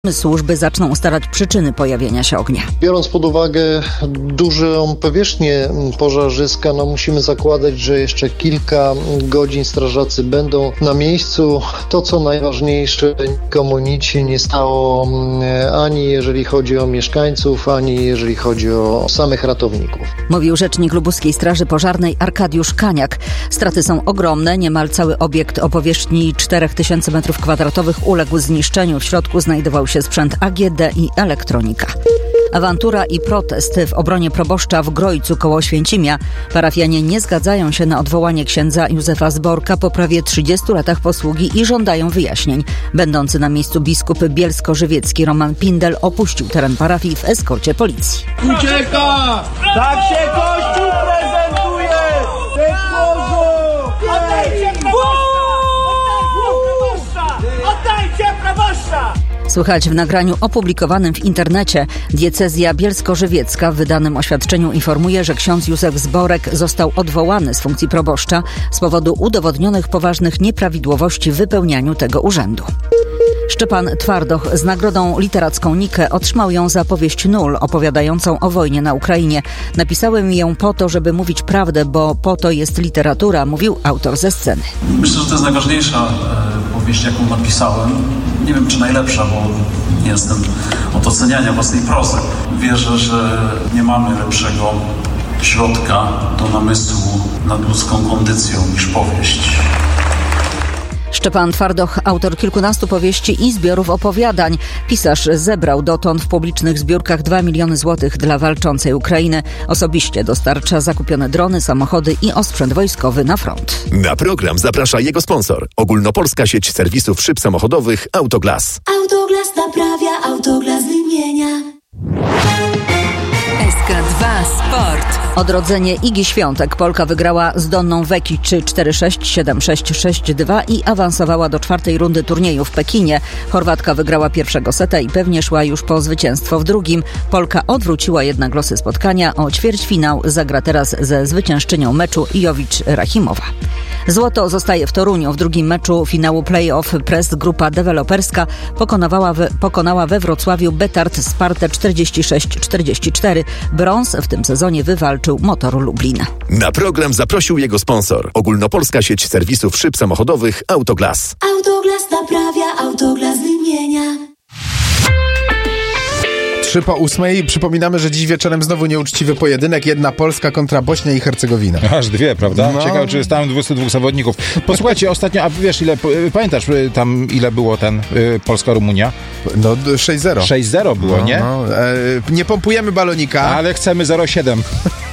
Służby zaczną ustalać przyczyny pojawienia się ognia. Biorąc pod uwagę dużą powierzchnię pożarzyska, musimy zakładać, że jeszcze kilka godzin strażacy będą na miejscu. To, co najważniejsze, nikomu nic się nie stało, ani jeżeli chodzi o mieszkańców, ani jeżeli chodzi o samych ratowników. Mówił rzecznik Lubuskiej Straży Pożarnej Arkadiusz Kaniak. Straty są ogromne. Niemal cały obiekt o powierzchni 4000 m2 uległ zniszczeniu. W środku znajdował się sprzęt AGD i elektronika. Awantura i protest w obronie proboszcza w Grojcu koło Święcimia. Parafianie nie zgadzają się na odwołanie księdza Józefa Zborka po prawie 30 latach posługi i żądają wyjaśnień. Będący na miejscu biskup bielsko-żywiecki Roman Pindel opuścił teren parafii w eskorcie policji. Ucieka! Tak się Kościół prezentuje! Oddajcie proboszcza! Oddajcie proboszcza! Słychać w nagraniu opublikowanym w internecie. Diecezja bielsko-żywiecka w wydanym oświadczeniu informuje, że ksiądz Józef Zborek został odwołany z funkcji proboszcza z powodu udowodnionych poważnych nieprawidłowości w wypełnianiu tego urzędu. Szczepan Twardoch z nagrodą literacką Nike otrzymał ją za powieść Nul, opowiadającą o wojnie na Ukrainie. Napisałem ją po to, żeby mówić prawdę, bo po to jest literatura, mówił autor ze sceny. Myślę, że to jest najważniejsza powieść, jaką napisałem. Nie wiem, czy najlepsza, bo nie jestem od oceniania własnej prozy. Wierzę, że nie mamy lepszego środka do namysłu nad ludzką kondycją niż powieść. Szczepan Twardoch, autor kilkunastu powieści i zbiorów opowiadań. Pisarz zebrał dotąd w publicznych zbiórkach 2 miliony złotych dla walczącej Ukrainy. Osobiście dostarcza zakupione drony, samochody i osprzęt wojskowy na front. Na program zaprasza jego sponsor. Ogólnopolska sieć serwisów szyb samochodowych Autoglas. Autoglas naprawia, Autoglas wymienia. SK2 Sport. Odrodzenie Igi Świątek. Polka wygrała z Donną Vekic 4-6, 7-6, 6-2 i awansowała do 4. rundy turnieju w Pekinie. Chorwatka wygrała pierwszego seta i pewnie szła już po zwycięstwo w drugim. Polka odwróciła jednak losy spotkania. O ćwierćfinał zagra teraz ze zwyciężczynią meczu Jovic-Rachimowa. Złoto zostaje w Toruniu. W drugim meczu finału play-off Press Grupa Deweloperska pokonała we Wrocławiu Betard Spartę 46-44. Brąz w tym sezonie wywalczył Motor Lublin. Na program zaprosił jego sponsor. Ogólnopolska sieć serwisów szyb samochodowych Autoglas. Autoglas naprawia, Autoglas wymienia. 7:03. Przypominamy, że dziś wieczorem znowu nieuczciwy pojedynek. Jedna Polska kontra Bośnia i Hercegowina. Aż dwie, prawda? No. Ciekawe, czy jest tam 22 zawodników. Posłuchajcie, ostatnio, a wiesz pamiętasz tam ile było Polska-Rumunia? No 6-0. 6-0 było, nie? Nie pompujemy balonika. Ale chcemy 0,7.